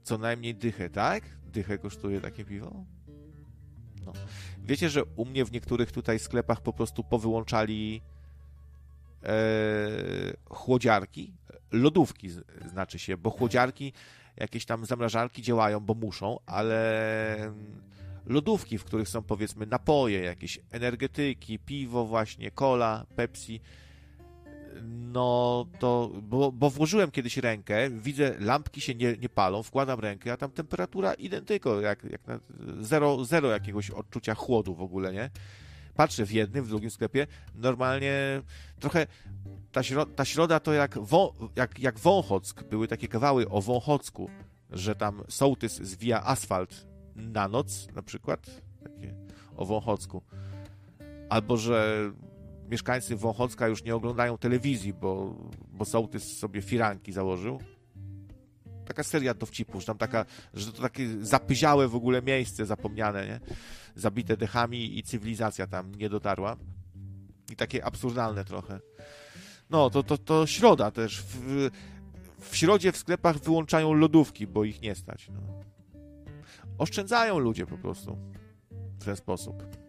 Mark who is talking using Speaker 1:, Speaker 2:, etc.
Speaker 1: Co najmniej dychę, tak? Dychę kosztuje takie piwo? No. Wiecie, że u mnie w niektórych tutaj sklepach po prostu powyłączali chłodziarki, lodówki znaczy się, bo chłodziarki, jakieś tam zamrażarki działają, bo muszą, ale lodówki, w których są powiedzmy napoje, jakieś energetyki, piwo właśnie, cola, Pepsi, no to, bo włożyłem kiedyś rękę, widzę, lampki się nie palą, wkładam rękę, a tam temperatura identyko, jak na zero jakiegoś odczucia chłodu w ogóle, nie? Patrzę w jednym, w drugim sklepie, normalnie trochę ta środa to jak Wąchock, były takie kawały o Wąchocku, że tam sołtys zwija asfalt na noc, na przykład, takie o Wąchocku. Albo, że mieszkańcy Wąchocka już nie oglądają telewizji, bo sołtys sobie firanki założył. Taka seria dowcipów, że to takie zapyziałe w ogóle miejsce, zapomniane, nie? Zabite dechami i cywilizacja tam nie dotarła. I takie absurdalne trochę. No, to środa też. W środzie w sklepach wyłączają lodówki, bo ich nie stać. No. Oszczędzają ludzie po prostu w ten sposób.